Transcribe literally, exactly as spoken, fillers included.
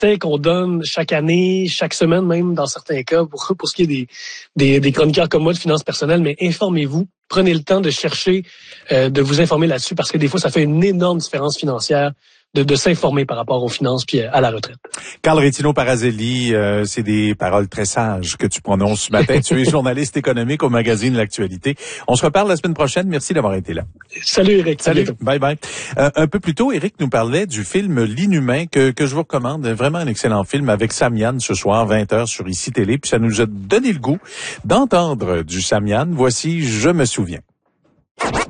conseils qu'on donne chaque année, chaque semaine même, dans certains cas, pour, pour ce qui est des, des, des chroniqueurs comme moi de finances personnelles, mais informez-vous. Prenez le temps de chercher, euh, de vous informer là-dessus, parce que des fois, ça fait une énorme différence financière de, de s'informer par rapport aux finances puis à la retraite. Carl Rétino-Parazelli, euh, c'est des paroles très sages que tu prononces ce matin. Tu es journaliste économique au magazine L'Actualité. On se reparle la semaine prochaine. Merci d'avoir été là. Salut Eric. Salut. Bye bye. Euh, un peu plus tôt, Eric nous parlait du film L'Inhumain que, que je vous recommande. Vraiment un excellent film avec Sam Yann ce soir, vingt heures sur Ici Télé. Puis ça nous a donné le goût d'entendre du Sam Yann. Voici Je me souviens.